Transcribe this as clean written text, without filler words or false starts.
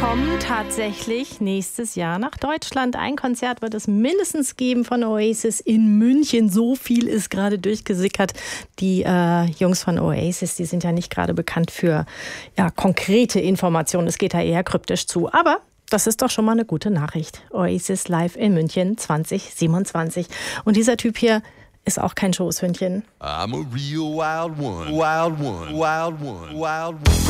kommen tatsächlich nächstes Jahr nach Deutschland. Ein Konzert wird es mindestens geben von Oasis in München. So viel ist gerade durchgesickert. Die Jungs von Oasis, die sind ja nicht gerade bekannt für konkrete Informationen. Es geht da eher kryptisch zu. Aber das ist doch schon mal eine gute Nachricht. Oasis live in München 2027. Und dieser Typ hier ist auch kein Schoßhündchen. I'm a real wild one. Wild one. Wild one. Wild one.